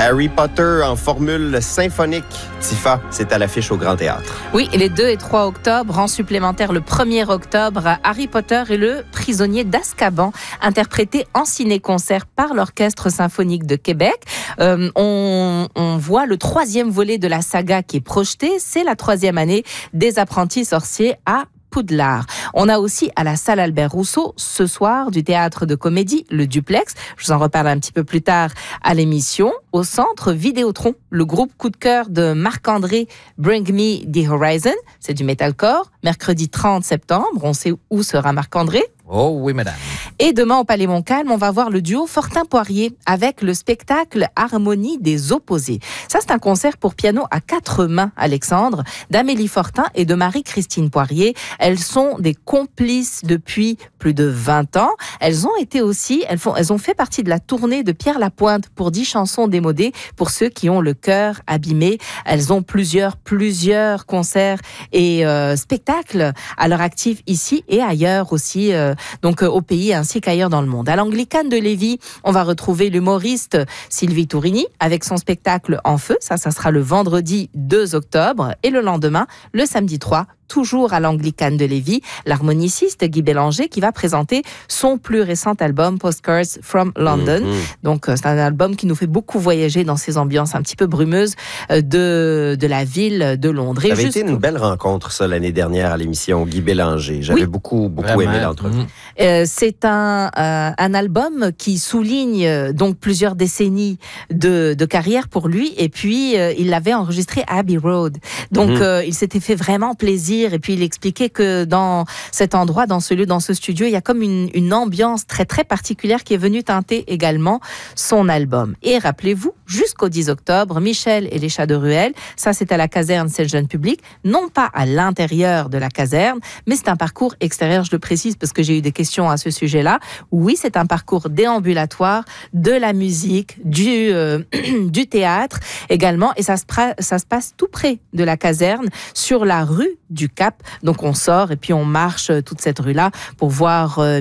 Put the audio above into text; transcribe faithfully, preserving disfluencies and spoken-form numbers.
Harry Potter en formule symphonique. Tifa, c'est à l'affiche au Grand Théâtre. Oui, les deux et trois octobre, en supplémentaire le premier octobre, Harry Potter et le prisonnier d'Azkaban, interprété en ciné-concert par l'Orchestre symphonique de Québec. Euh, on, on voit le troisième volet de la saga qui est projeté. C'est la troisième année des apprentis sorciers à Poudlard. On a aussi à la salle Albert Rousseau, ce soir, du théâtre de comédie, le Duplex. Je vous en reparle un petit peu plus tard à l'émission. Au centre, Vidéotron, le groupe coup de cœur de Marc-André, Bring Me the Horizon. C'est du metalcore. Mercredi trente septembre, on sait où sera Marc-André. Oh oui, madame. Et demain, au Palais Montcalm, on va voir le duo Fortin-Poirier avec le spectacle Harmonie des opposés. Ça, c'est un concert pour piano à quatre mains, Alexandre, d'Amélie Fortin et de Marie-Christine Poirier. Elles sont des complices depuis plus de vingt ans. Elles ont été aussi, elles, font, elles ont fait partie de la tournée de Pierre Lapointe pour dix chansons démodées pour ceux qui ont le cœur abîmé. Elles ont plusieurs, plusieurs concerts et euh, spectacles à leur actif ici et ailleurs aussi, euh, donc euh, au pays ainsi qu'ailleurs dans le monde. À l'Anglicane de Lévis, on va retrouver l'humoriste Sylvie Tourini avec son spectacle En Feu. Ça, ça sera le vendredi deux octobre et le lendemain, le samedi trois, toujours à l'Anglicane de Lévis, l'harmoniciste Guy Bélanger qui va présenter son plus récent album Postcards from London. Mmh, mmh. Donc c'est un album qui nous fait beaucoup voyager dans ces ambiances un petit peu brumeuses de, de la ville de Londres. Ça avait juste... été une belle rencontre ça l'année dernière à l'émission Guy Bélanger. J'avais oui. beaucoup beaucoup Vraiment. aimé l'entrevue. Mmh. Euh, c'est un, euh, un album qui souligne euh, donc plusieurs décennies de, de carrière pour lui et puis euh, il l'avait enregistré à Abbey Road. Donc mmh. euh, il s'était fait vraiment plaisir. Et puis il expliquait que dans cet endroit, dans ce lieu, dans ce studio, il y a comme une, une ambiance très très particulière qui est venue teinter également son album. Et rappelez-vous, jusqu'au dix octobre, Michel et les Chats de Ruelle, ça c'est à la caserne, c'est le jeune public, non pas à l'intérieur de la caserne, mais c'est un parcours extérieur, je le précise parce que j'ai eu des questions à ce sujet-là. Oui, c'est un parcours déambulatoire, de la musique, du, euh, du théâtre également, et ça se, pra- ça se passe tout près de la caserne, sur la rue du Cap. Donc on sort et puis on marche toute cette rue-là pour voir euh,